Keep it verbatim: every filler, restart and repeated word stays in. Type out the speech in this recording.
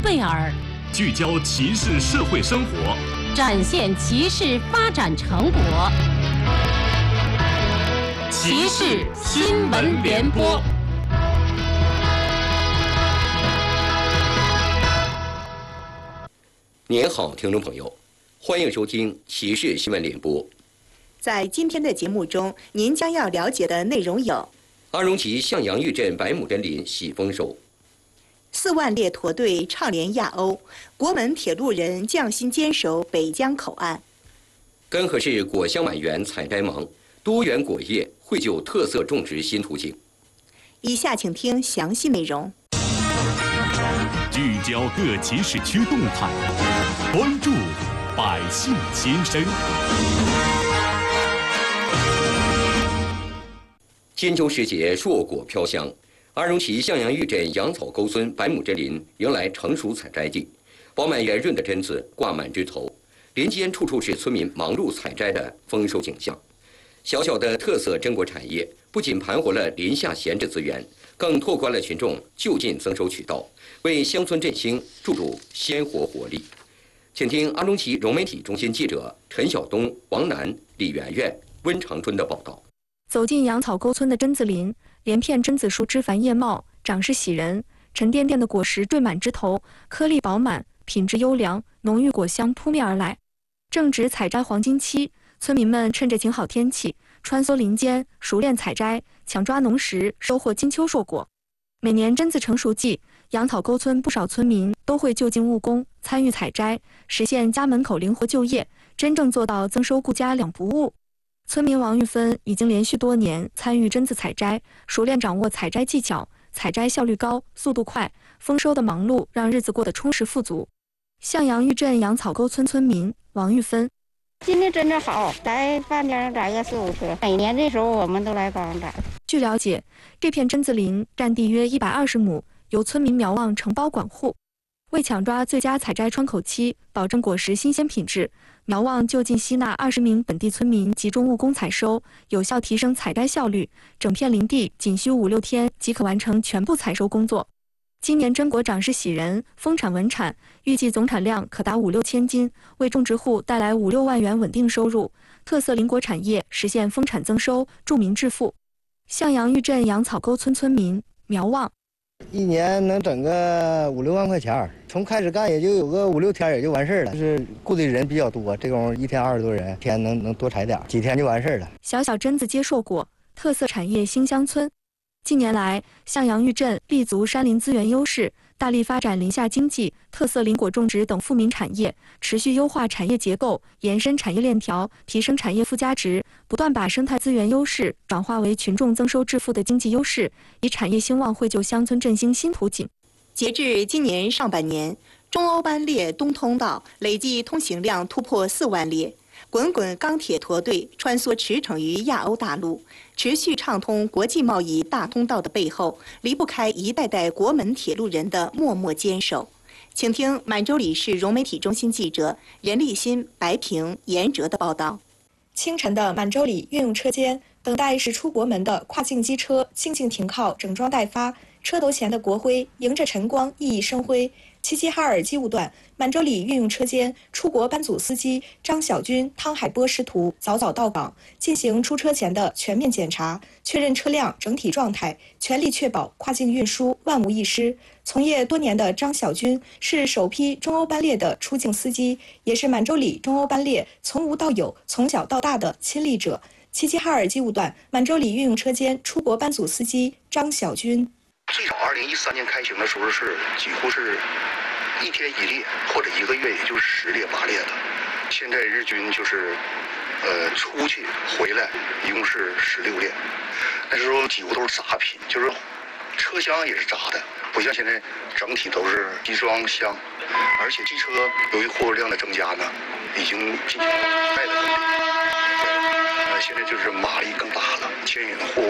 贝尔， 聚焦骑士社会生活， 展现骑士发展成果。骑士新闻联播。 您好，听众朋友，欢迎收听骑士新闻联播。 在今天的节目中，您将要了解的内容有： 阿荣旗向阳峪镇百亩真林喜丰收， 四万列驼队畅联亚欧，国门铁路人匠心坚守北疆口岸； 根河市果香满园采摘忙，多元果业绘就特色种植新图景。 以下请听详细内容。 聚焦各集市区动态，关注百姓心声。 金秋时节，硕果飘香。阿荣旗向阳峪镇杨草沟村百亩真林迎来成熟采摘季，饱满圆润的榛子挂满枝头，林间处处是村民忙碌采摘的丰收景象。小小的特色榛果产业不仅盘活了林下闲置资源，更拓宽了群众就近增收渠道，为乡村振兴注入鲜活活力。请听阿荣旗融媒体中心记者陈晓东、王楠、李媛媛、温长春的报道。 走进杨草沟村的榛子林，连片榛子树枝繁叶茂，长势喜人，沉甸甸的果实缀满枝头，颗粒饱满，品质优良，浓郁果香扑面而来。正值采摘黄金期，村民们趁着晴好天气，穿梭林间，熟练采摘，抢抓农时，收获金秋硕果。每年榛子成熟季，杨草沟村不少村民都会就近务工，参与采摘，实现家门口灵活就业，真正做到增收顾家两不误。村民王玉芬已经连续多年参与榛子采摘，熟练掌握采摘技巧，采摘效率高，速度快，丰收的忙碌让日子过得充实富足。向阳峪镇杨草沟村村民王玉芬： 今天真的好，来半天摘个四五颗，每年这时候我们都来帮摘。 据了解，这片榛子林占地约一百二十亩，由村民苗望承包管护。为抢抓最佳采摘窗口期，保证果实新鲜品质，苗望就近吸纳二十名本地村民集中务工采收，有效提升采摘效率。整片林地仅需五六天即可完成全部采收工作。今年榛果长势喜人，丰产稳产，预计总产量可达五六千斤，为种植户带来五六万元稳定收入。特色林果产业实现丰产增收，助民致富。向阳峪镇杨草沟村村民苗望： 一年能整个五六万块钱，从开始干也就有个五六天也就完事儿了。就是雇的人比较多，这功夫一天二十多人，天能能多采点，几天就完事儿了。 小小榛子结硕果，特色产业新乡村。近年来，向阳峪镇立足山林资源优势，大力发展林下经济、特色林果种植等富民产业，持续优化产业结构，延伸产业链条，提升产业附加值，不断把生态资源优势转化为群众增收致富的经济优势，以产业兴旺绘就乡村振兴新图景。 截至今年上半年，中欧班列东通道累计通行量突破四万列，滚滚钢铁驼队穿梭驰骋于亚欧大陆，持续畅通国际贸易大通道的背后，离不开一代代国门铁路人的默默坚守。请听满洲里市融媒体中心记者任立新、白平、严哲的报道。 清晨的满洲里运用车间，等待驶出国门的跨境机车静静停靠，整装待发。车头前的国徽迎着晨光熠熠生辉。齐齐哈尔机务段满洲里运用车间出国班组司机张小军、汤海波师徒早早到岗，进行出车前的全面检查，确认车辆整体状态，全力确保跨境运输万无一失。从业多年的张小军是首批中欧班列的出境司机，也是满洲里中欧班列从无到有、从小到大的亲历者。齐齐哈尔机务段满洲里运用车间出国班组司机张小军： 最早二零一三年开行的时候是几乎是一天一列，或者一个月也就是十列八列的。现在日均就是呃出去回来一共是十六列。那时候几乎都是杂品，就是车厢也是杂的，不像现在整体都是集装箱。而且机车由于货物量的增加呢，已经进行了代的更替。呃，现在就是马力更大了，牵引的货物